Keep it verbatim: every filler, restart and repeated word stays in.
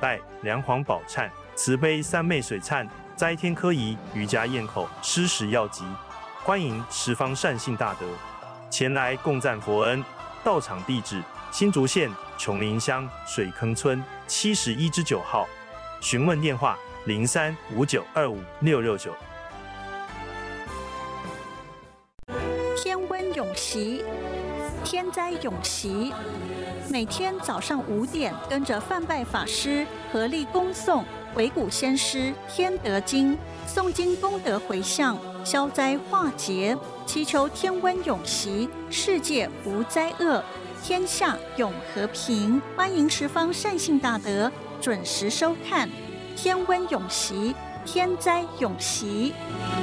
带、梁皇宝忏、慈悲三昧水忏、斋天科仪、瑜伽咽口、施食药集。欢迎十方善信大德前来共赞佛恩。到场地址：新竹县琼林乡水坑村七十一之九号。询问电话：零三五九二五六六九。 天温永习，天灾永习。每天早上五点，跟着范拜法师合力恭诵维古先师《天德经》，诵经功德回向，消灾化劫，祈求天温永习，世界无灾厄，天下永和平。欢迎十方善信大德准时收看《天温永习》，天灾永习。